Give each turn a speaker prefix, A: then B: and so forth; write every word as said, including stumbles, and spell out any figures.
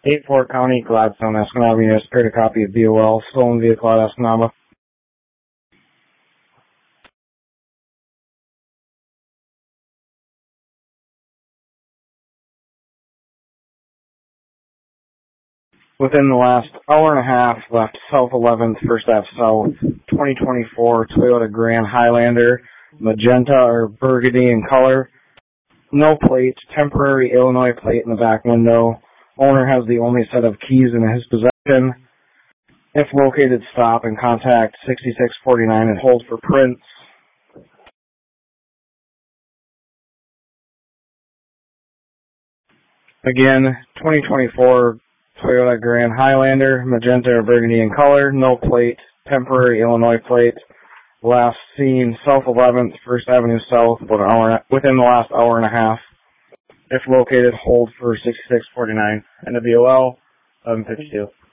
A: eight Fort County, Gladstone, Escanaba, units, paired a copy of B O L, stolen vehicle at Escanaba. Within the last hour and a half, left South eleventh, First Ave South, twenty twenty-four Toyota Grand Highlander, magenta or burgundy in color. No plate, temporary Illinois plate in the back window. Owner has the only set of keys in his possession. If located, stop and contact sixty-six forty-nine and hold for prints. Again, twenty twenty-four Toyota Grand Highlander, magenta or burgundy in color, no plate, temporary Illinois plate. Last seen South eleventh, First Avenue South, about an hour, within the last hour and a half. If located, hold for sixty-six forty-nine. And the B O L, eleven fifty-two.